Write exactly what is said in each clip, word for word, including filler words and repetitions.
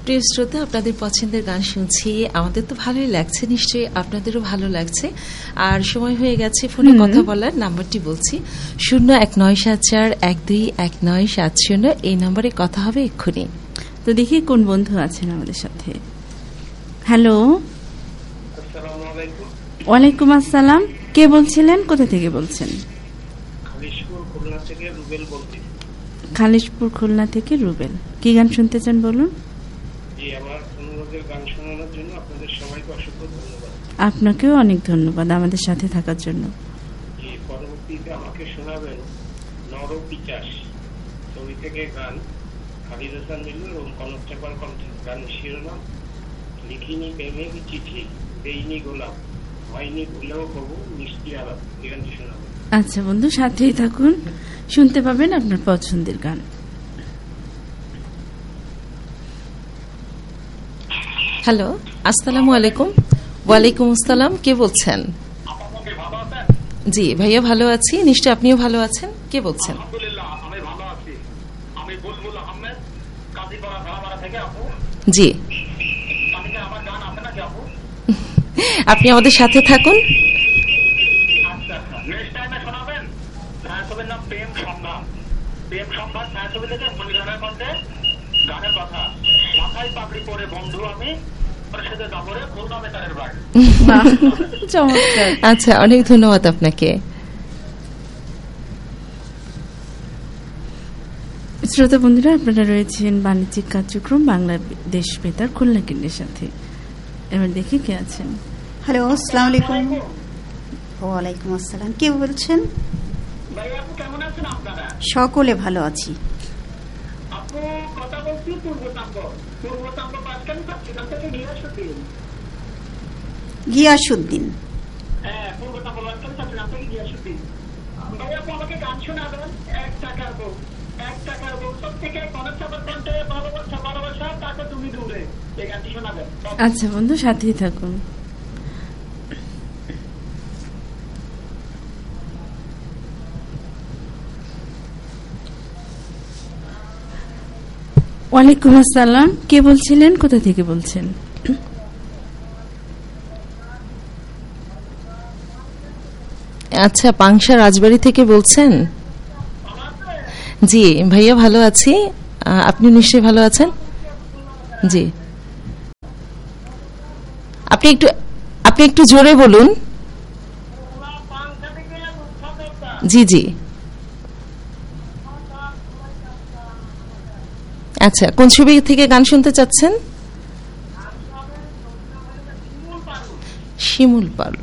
প্রিয় শ্রোতা, আপনাদের পছন্দের গান শুনছি, আমাদের তো ভালোই লাগছে, নিশ্চয়ই আপনাদেরও ভালো লাগছে। আর সময় হয়ে গেছে ফোনে কথা বলার। নাম্বারটি বলছি, শূন্য এক নয় সাত চার এক দুই এক নয় সাত শূন্য, এই নম্বরে কথা হবে এক্ষুনি। তো দেখি কোন বন্ধু আছেন আমাদের সাথে। হ্যালো, ওয়ালাইকুম আসসালাম। কে বলছিলেন, কোথা থেকে বলছেন? খালিশপুর খুলনা থেকে রুবেল বলছি। খালিশপুর খুলনা থেকে রুবেল, কি গান শুনতে চান বলুন? জি, আমার অনুরোধের গান শোনানোর জন্য আপনাদের সবাইকে অসংখ্য ধন্যবাদ। আপনাকেও অনেক ধন্যবাদ আমাদের সাথে থাকার জন্য। জি, পরবর্তীতে আমাকে শোনাবেন নরপিচাস ছবি থেকে গান, খালিদ হাসান মিলু এবং কনক চাপার কণ্ঠে। গানের শিরোনাম লিখিনি প্রেমের চিঠি, দেইনি গোলাপ, হয়নি ভুলেও কবু মিষ্টি আলাপ। এই গানটি শোনাবেন। আচ্ছা বন্ধু, সাথেই থাকুন, শুনতে পাবেন আপনার পছন্দের গান। হ্যালো, আসসালামু আলাইকুম। ওয়ালাইকুম আসসালাম, কে বলছেন? জি ভাইয়া, ভালো আছি, নিশ্চয় আপনিও ভালো আছেন। কে বলছেন? জি, আপনি আমাদের সাথে থাকুন। আচ্ছা, অনেক ধন্যবাদ আপনাকে। শ্রোতা বন্ধুরা, আপনারা রয়েছেন বাণিজ্যিক কার্যক্রম বাংলাদেশ বেতার খুলনা কেন্দ্রের সাথে। এবার দেখি কে আছেন। হ্যালো, আসসালামু আলাইকুম। ওয়ালাইকুম আসসালাম, কে বলছেন? সকলে ভালো আছি। গিয়াসউদ্দিন। আচ্ছা বন্ধু, সাথেই থাকুন। ওয়ালাইকুম আসসালাম, কে বলছিলেন, কোথা থেকে বলছেন? আচ্ছা, পাংশা রাজবাড়ি থেকে বলছেন? জি ভাইয়া, ভালো আছি, আপনি নিশ্চয়ই ভালো আছেন? জি, আপনি একটু আপনি একটু জোরে বলুন। জি জি, আচ্ছা, কোন ছবি থেকে গান শুনতে চাচ্ছেন? শিমুল পাল।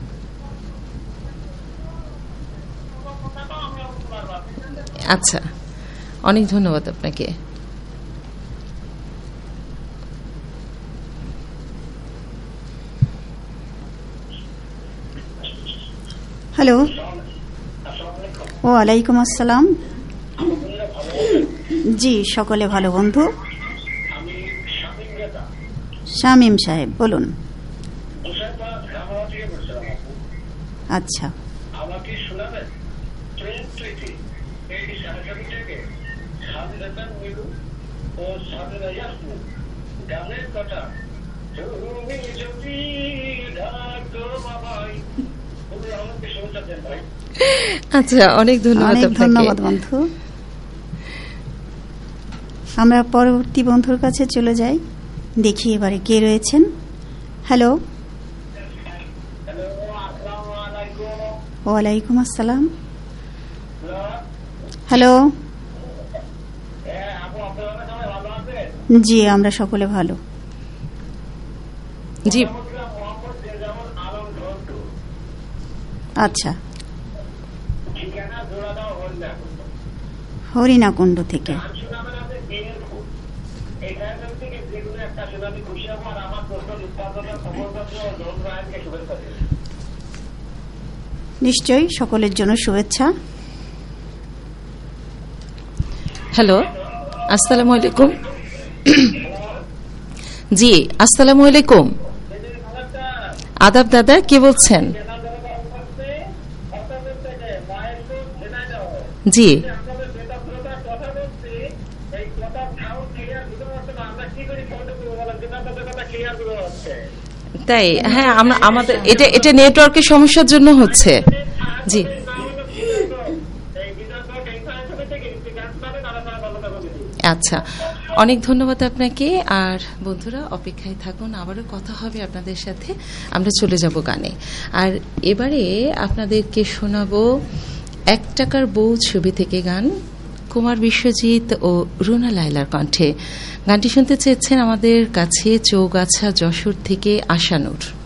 আচ্ছা, অনেক ধন্যবাদ আপনাকে। হ্যালো, ওয়ালাইকুম আসসালাম। জি, সকলে ভালো বন্ধু। শামীম সাহেব বলুন। আচ্ছা, আচ্ছা, অনেক ধন্যবাদ। অনেক ধন্যবাদ বন্ধু। আমরা পরবর্তী বন্ধুর কাছে চলে যাই, দেখি এবারে কে রয়েছেন। হ্যালো, ওয়ালাইকুম আসসালাম। হ্যালো, জি আমরা সকলে ভালো। জি, আচ্ছা, হরিণাকুণ্ড থেকে। নিশ্চয়ই, সকলের জন্য শুভেচ্ছা। হ্যালো, আসসালামু আলাইকুম। জি, আসসালামু আলাইকুম। আদাব দাদা, কে বলছেন? জি, সাউন্ড ক্লিয়ার বুঝতে পারছে না, আমরা কি করি ফোনটা করবো বলেন, যেটা আপনাদের কথা ক্লিয়ার বুঝতে পারছে। তাই? হ্যাঁ, আমরা আমাদের এটা এটা নেটওয়ার্কের সমস্যার জন্য হচ্ছে। জি, আচ্ছা, অনেক ধন্যবাদ আপনাকে। আর বন্ধুরা অপেক্ষায় থাকুন, আবারও কথা হবে আপনাদের সাথে। আমরা চলে যাব গানে। আর এবারে আপনাদেরকে শোনাবো এক টাকার বউ ছবি থেকে গান, কুমার বিশ্বজিৎ ও রুনা লায়লার কণ্ঠে। গানটি শুনতে চেয়েছেন আমাদের কাছে চৌগাছা যশোর থেকে আশানুর।